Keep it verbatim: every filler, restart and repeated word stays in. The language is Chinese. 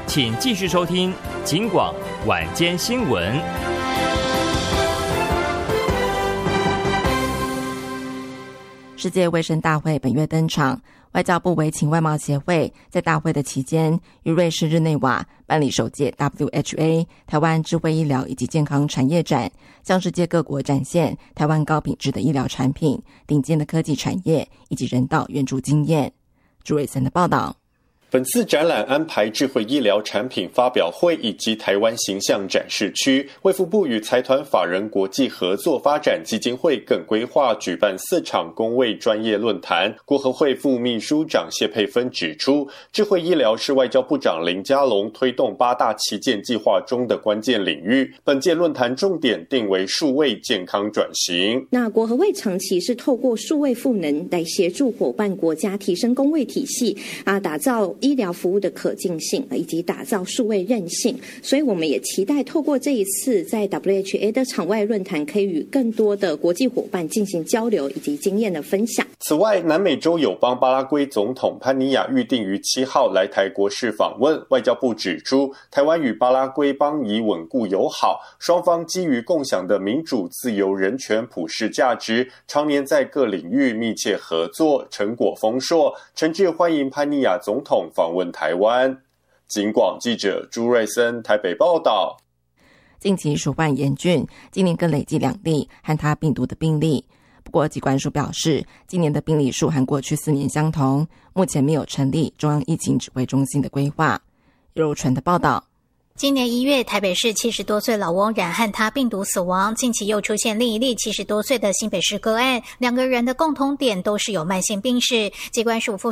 请继续收听警广晚间新闻。 世界卫生大会本月登场，外交部微请外贸协会在大会的期间，与瑞士日内瓦办理首届 W H A 台湾智慧医疗以及健康产业展，向世界各国展现台湾高品质的医疗产品、顶尖的科技产业以及人道援助经验。朱瑞森的报道。 本次展览安排智慧医疗产品发表会以及台湾形象展示区，卫福部与财团法人国际合作发展基金会更规划举办四场公卫专业论坛。国合会副秘书长谢佩芬指出，智慧医疗是外交部长林佳龙推动八大旗舰计划中的关键领域。本届论坛重点定为数位健康转型。 那国合会长期是透过数位赋能来协助伙伴国家提升公卫体系啊，打造医疗服务的可进性，以及打造数位韧性，所以我们也期待透过这一次在 W H A 的场外论坛，可以与更多的国际伙伴进行交流以及经验的分享。 此外，南美洲友邦巴拉圭总统潘尼亚预定于七号来台国事访问。外交部指出，台湾与巴拉圭邦以稳固友好，双方基于共享的民主、自由、人权、普世价值，常年在各领域密切合作，成果丰硕。诚挚欢迎潘尼亚总统访问台湾。警广记者朱瑞森台北报道。 近期鼠患严峻，今年更累计两例和他病毒的病例。不过疾管署表示，今年的病例数和过去四年相同，目前没有成立中央疫情指挥中心的规划。由纯的报道。 今年一月，台北市七十多岁老翁染汉他病毒死亡，近期又出现另一例七十多岁的新北市个案，两个人的共同点都是有慢性病史。疾管署副